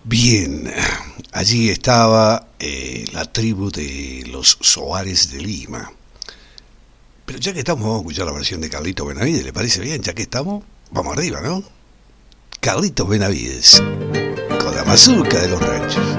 Bien, allí estaba la tribu de los Soares de Lima. Pero ya que estamos, vamos a escuchar la versión de Carlitos Benavides, ¿le parece bien? Ya que estamos, vamos arriba, ¿no? Carlitos Benavides, con la mazurca de los ranchos.